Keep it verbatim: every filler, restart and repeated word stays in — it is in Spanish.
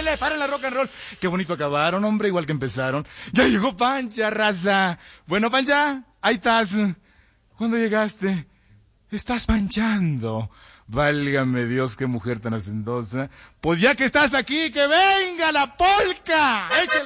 párale, párale la rock and roll. Qué bonito acabaron, hombre, igual que empezaron. Ya llegó Pancha, raza. Bueno, Pancha, ahí estás. ¿Cuándo llegaste? Estás panchando. Válgame Dios, qué mujer tan hacendosa. Pues ya que estás aquí, que venga la polca. Échale.